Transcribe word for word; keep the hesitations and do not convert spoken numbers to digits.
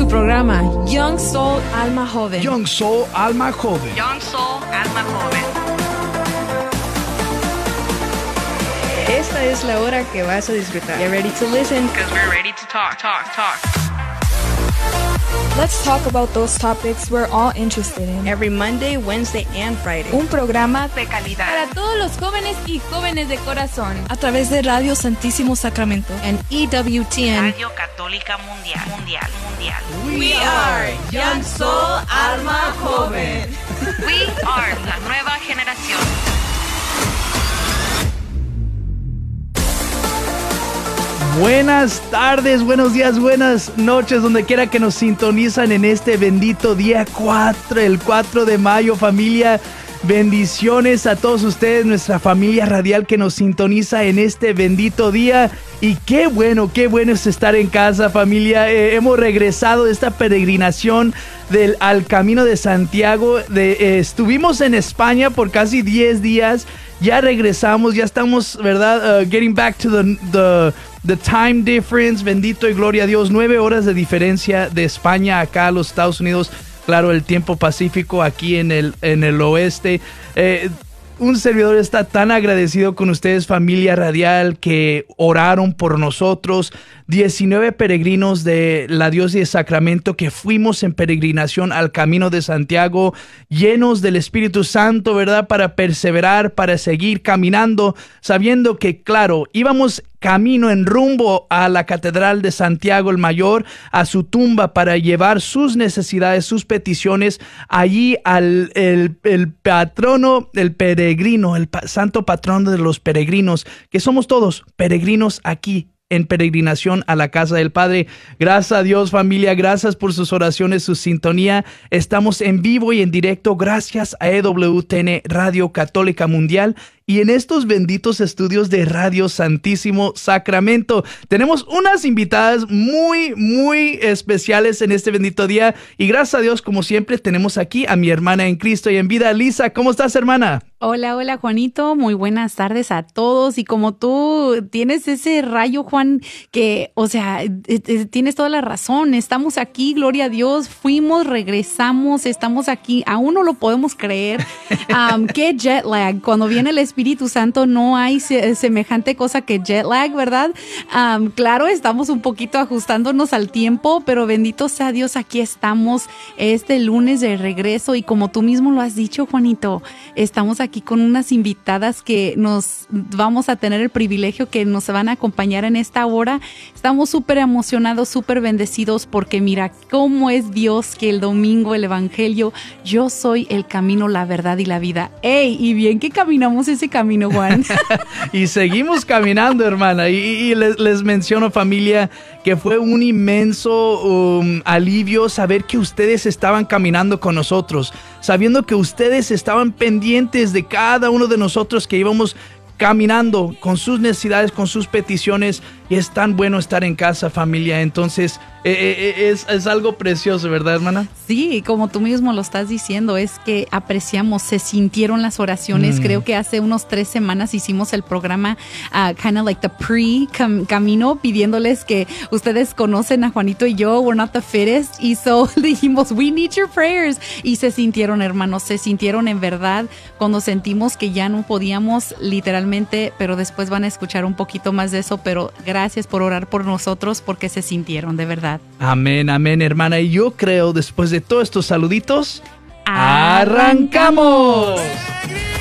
su programa Young Soul Alma Joven. Young Soul Alma Joven. Young Soul Alma Joven. Esta es la hora que vas a disfrutar. Get ready to listen. Because we're ready to talk, talk, talk. Let's talk about those topics we're all interested in. Every Monday, Wednesday, and Friday. Un programa De calidad. Para todos los jóvenes y jóvenes de corazón. a través de Radio Santísimo Sacramento. And E W T N. Radio Católica Mundial. Mundial, mundial. We are Young Soul Alma Joven. We are la nueva generación. Buenas tardes, buenos días, buenas noches, donde quiera que nos sintonizan en este bendito día cuatro, el cuatro de mayo, familia. Bendiciones a todos ustedes, nuestra familia radial que nos sintoniza en este bendito día. Y qué bueno, qué bueno es estar en casa, familia. Eh, hemos regresado de esta peregrinación del, al Camino de Santiago. De, eh, estuvimos en España por casi diez días. Ya regresamos, ya estamos, ¿verdad? Uh, getting back to the, the, the time difference. Bendito y gloria a Dios. Nueve horas de diferencia de España acá a los Estados Unidos. Claro, el tiempo pacífico aquí en el, en el oeste. Eh, un servidor está tan agradecido con ustedes, familia radial, que oraron por nosotros. diecinueve peregrinos de la diócesis de Sacramento que fuimos en peregrinación al Camino de Santiago, llenos del Espíritu Santo, ¿verdad? Para perseverar, para seguir caminando, sabiendo que, claro, íbamos camino en rumbo a la Catedral de Santiago el Mayor, a su tumba, para llevar sus necesidades, sus peticiones allí al el, el patrono, el peregrino, el pa- santo patrono de los peregrinos, que somos todos peregrinos aquí en peregrinación a la casa del Padre. Gracias a Dios, familia, gracias por sus oraciones, su sintonía. Estamos en vivo y en directo gracias a E W T N Radio Católica Mundial y en estos benditos estudios de Radio Santísimo Sacramento. Tenemos unas invitadas muy, muy especiales en este bendito día y gracias a Dios, como siempre, tenemos aquí a mi hermana en Cristo y en vida, Lisa. ¿Cómo estás, hermana? Hola, hola, Juanito. Muy buenas tardes a todos. Y como tú tienes ese rayo, Juan, que, o sea, eh, eh, tienes toda la razón. Estamos aquí, gloria a Dios. Fuimos, regresamos, estamos aquí. Aún no lo podemos creer. Um, qué jet lag. Cuando viene el Espíritu Santo no hay se- semejante cosa que jet lag, ¿verdad? Um, claro, estamos un poquito ajustándonos al tiempo, pero bendito sea Dios, aquí estamos este lunes de regreso. Y como tú mismo lo has dicho, Juanito, estamos aquí aquí con unas invitadas que nos vamos a tener el privilegio que nos van a acompañar en esta hora. Estamos súper emocionados, súper bendecidos porque mira cómo es Dios que el domingo el evangelio, yo soy el camino, la verdad y la vida. ¡Ey! Y bien que caminamos ese camino, Juan. Y seguimos caminando, hermana. Y, y les, les menciono, familia, que fue un inmenso um, alivio saber que ustedes estaban caminando con nosotros, sabiendo que ustedes estaban pendientes de cada uno de nosotros que íbamos caminando con sus necesidades, con sus peticiones. Y es tan bueno estar en casa, familia. Entonces, eh, eh, es, es algo precioso, ¿verdad, hermana? Sí, como tú mismo lo estás diciendo, es que apreciamos, se sintieron las oraciones. Mm. Creo que hace unos tres semanas hicimos el programa uh, kind of like the pre-camino, pidiéndoles que ustedes conocen a Juanito y yo, we're not the fittest. Y so dijimos, we need your prayers. Y se sintieron, hermanos, se sintieron en verdad cuando sentimos que ya no podíamos literalmente, pero después van a escuchar un poquito más de eso, pero gracias por orar por nosotros porque se sintieron de verdad. Amén, amén, hermana. Y yo creo, después de todos estos saluditos, ¡arrancamos!